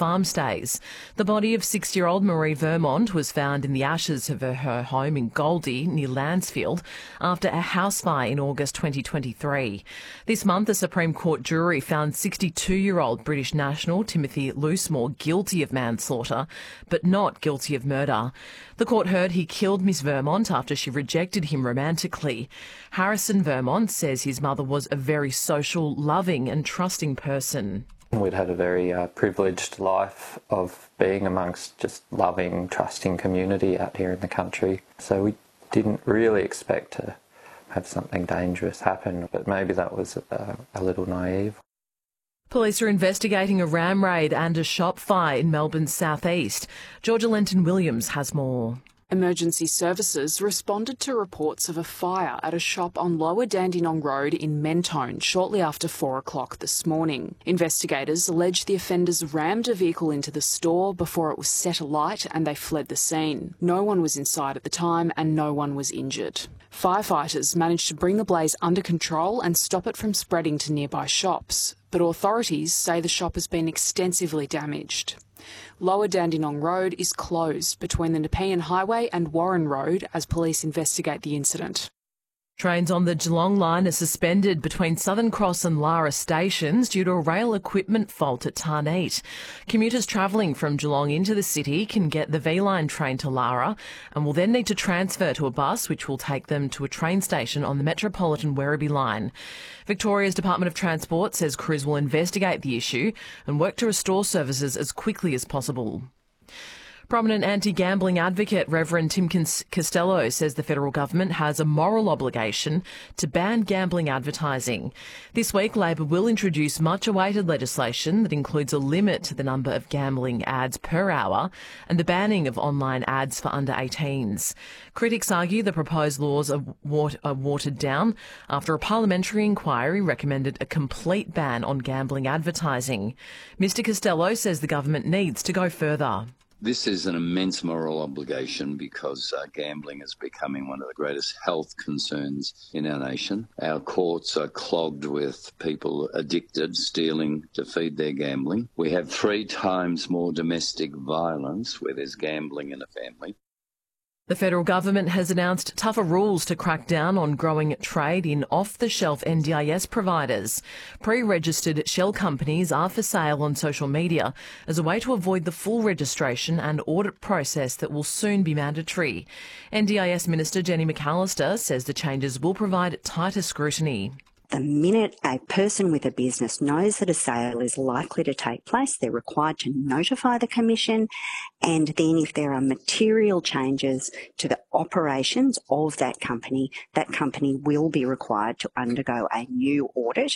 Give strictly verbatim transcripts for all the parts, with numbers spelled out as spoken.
farm stays. The body of sixty-year-old Marie Vermont was found in the ashes of her, her home in Goldie, near Landsfield, after a house fire in August twenty twenty-three. This month, the Supreme Court jury found sixty-two-year-old British national Timothy Loosemore guilty of manslaughter, but not guilty of murder. The court heard he killed Miss Vermont after she rejected him romantically. Harrison Vermont says his mother was a very social, loving and trusting person. We'd had a very uh, privileged life of being amongst just loving, trusting community out here in the country. So we didn't really expect to have something dangerous happen, but maybe that was uh, a little naive. Police are investigating a ram raid and a shop fire in Melbourne's southeast. Georgia Lenton-Williams has more. Emergency services responded to reports of a fire at a shop on Lower Dandenong Road in Mentone shortly after four o'clock this morning. Investigators allege the offenders rammed a vehicle into the store before it was set alight and they fled the scene. No one was inside at the time and no one was injured. Firefighters managed to bring the blaze under control and stop it from spreading to nearby shops, but authorities say the shop has been extensively damaged. Lower Dandenong Road is closed between the Nepean Highway and Warren Road as police investigate the incident. Trains on the Geelong line are suspended between Southern Cross and Lara stations due to a rail equipment fault at Tarneit. Commuters travelling from Geelong into the city can get the V-Line train to Lara and will then need to transfer to a bus which will take them to a train station on the Metropolitan Werribee line. Victoria's Department of Transport says crews will investigate the issue and work to restore services as quickly as possible. Prominent anti-gambling advocate Reverend Tim Costello says the federal government has a moral obligation to ban gambling advertising. This week, Labor will introduce much-awaited legislation that includes a limit to the number of gambling ads per hour and the banning of online ads for under eighteens. Critics argue the proposed laws are, wat- are watered down after a parliamentary inquiry recommended a complete ban on gambling advertising. Mister Costello says the government needs to go further. This is an immense moral obligation because uh, gambling is becoming one of the greatest health concerns in our nation. Our courts are clogged with people addicted, stealing to feed their gambling. We have three times more domestic violence where there's gambling in a family. The federal government has announced tougher rules to crack down on growing trade in off-the-shelf N D I S providers. Pre-registered shell companies are for sale on social media as a way to avoid the full registration and audit process that will soon be mandatory. N D I S Minister Jenny McAllister says the changes will provide tighter scrutiny. The minute a person with a business knows that a sale is likely to take place, they're required to notify the Commission, and then if there are material changes to the operations of that company, that company will be required to undergo a new audit.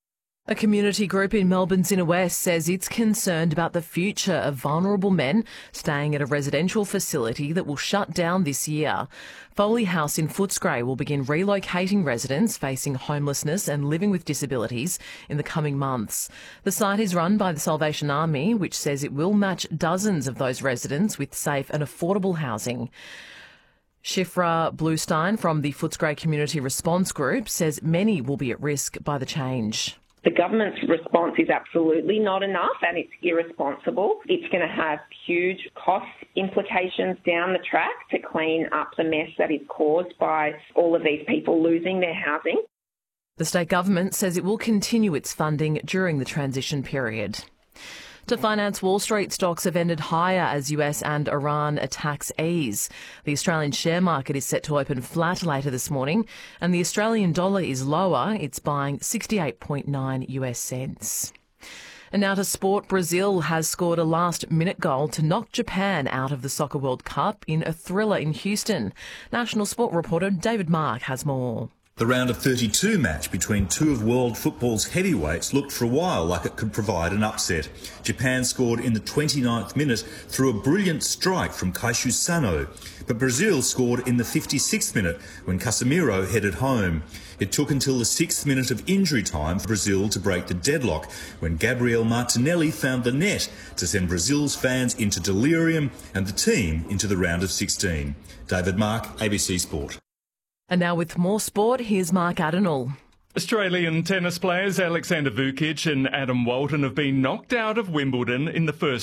A community group in Melbourne's Inner West says it's concerned about the future of vulnerable men staying at a residential facility that will shut down this year. Foley House in Footscray will begin relocating residents facing homelessness and living with disabilities in the coming months. The site is run by the Salvation Army, which says it will match dozens of those residents with safe and affordable housing. Shifra Bluestein from the Footscray Community Response Group says many will be at risk by the change. The government's response is absolutely not enough and it's irresponsible. It's going to have huge cost implications down the track to clean up the mess that is caused by all of these people losing their housing. The state government says it will continue its funding during the transition period. To finance Wall Street, stocks have ended higher as U S and Iran attacks ease. The Australian share market is set to open flat later this morning, and the Australian dollar is lower. It's buying sixty-eight point nine U S cents. And now to sport. Brazil has scored a last-minute goal to knock Japan out of the Soccer World Cup in a thriller in Houston. National Sport reporter David Mark has more. The round of thirty-two match between two of world football's heavyweights looked for a while like it could provide an upset. Japan scored in the twenty-ninth minute through a brilliant strike from Kaishu Sano, but Brazil scored in the fifty-sixth minute when Casemiro headed home. It took until the sixth minute of injury time for Brazil to break the deadlock when Gabriel Martinelli found the net to send Brazil's fans into delirium and the team into the round of sixteen. David Mark, A B C Sport. And now with more sport, here's Mark Adenall. Australian tennis players Alexander Vukic and Adam Walton have been knocked out of Wimbledon in the first